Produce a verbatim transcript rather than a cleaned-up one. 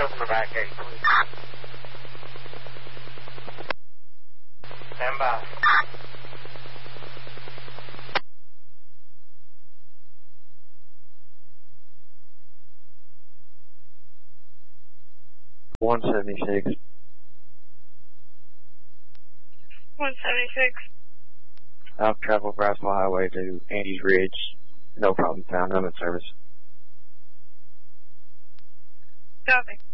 open the back gate, please. Stand by. one seventy-six. one seventy-six. I've traveled Braswell Highway to Andes Ridge. No problem found. I'm in service. Copy.